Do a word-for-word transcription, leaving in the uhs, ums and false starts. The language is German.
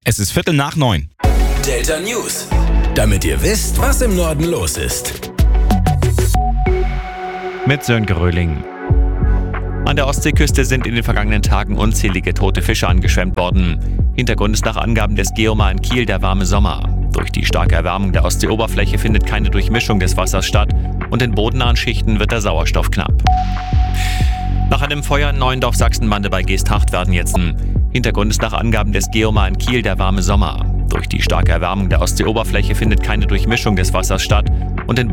Es ist Viertel nach neun. Delta News. Damit ihr wisst, was im Norden los ist. Mit Sönke Röhling. An der Ostseeküste sind in den vergangenen Tagen unzählige tote Fische angeschwemmt worden. Hintergrund ist nach Angaben des Geomar in Kiel der warme Sommer. Durch die starke Erwärmung der Ostseeoberfläche findet keine Durchmischung des Wassers statt und in bodennahen Schichten wird der Sauerstoff knapp. Nach einem Feuer in Neuendorf-Sachsenbande bei Geesthacht werden jetzt Hintergrund ist nach Angaben des Geomar in Kiel der warme Sommer. Durch die starke Erwärmung der Ostseeoberfläche findet keine Durchmischung des Wassers statt und in